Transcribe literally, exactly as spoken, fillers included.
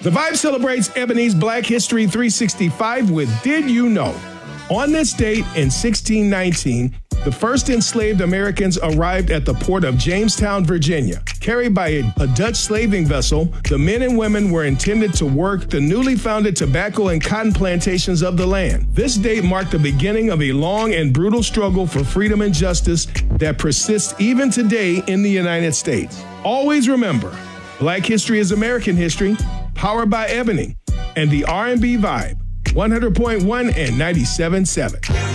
The Vibe celebrates Ebony's Black History three sixty-five with Did You Know? On this date in sixteen nineteen, the first enslaved Americans arrived at the port of Jamestown, Virginia. Carried by a, a Dutch slaving vessel, the men and women were intended to work the newly founded tobacco and cotton plantations of the land. This date marked the beginning of a long and brutal struggle for freedom and justice that persists even today in the United States. Always remember, Black history is American history, powered by Ebony and the R and B Vibe, one hundred point one and ninety-seven point seven.